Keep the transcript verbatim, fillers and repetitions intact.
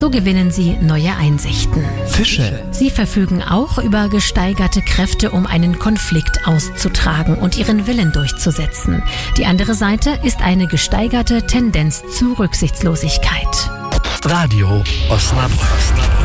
So gewinnen sie neue Einsichten. Fische. Sie verfügen auch über gesteigerte Kräfte, um einen Konflikt auszutragen und ihren Willen durchzusetzen. Die andere Seite ist eine gesteigerte Tendenz zu Rücksichtslosigkeit. Radio Osnabrück.